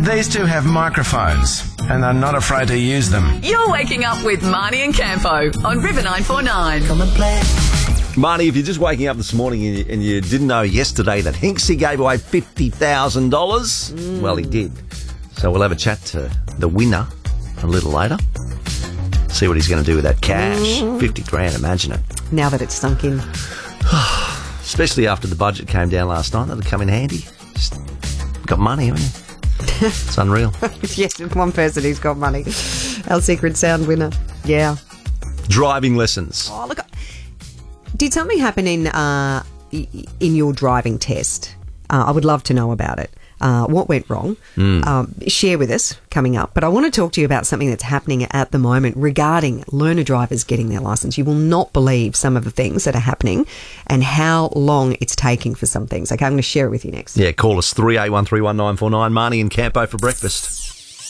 These two have microphones and are not afraid to use them. You're waking up with Marnie and Campo on River 949. Come and play. Marnie, if you're just waking up this morning and you didn't know yesterday that Hinksy gave away $50,000, well, he did. So we'll have a chat to the winner a little later. See what he's going to do with that cash. 50 grand, imagine it. Now that it's sunk in. Especially after the budget came down last night. That'll come in handy. Just got money, haven't you? It's unreal. Yes, one person who's got money. Our secret sound winner. Yeah. Driving lessons. Oh, look. Did something happen in your driving test? I would love to know about it. What went wrong? Share with us coming up. But I want to talk to you about something that's happening at the moment regarding learner drivers getting their licence. You will not believe some of the things that are happening and how long it's taking for some things. Okay, I'm going to share it with you next. Yeah, call us 38131949. Marnie and Campo for breakfast.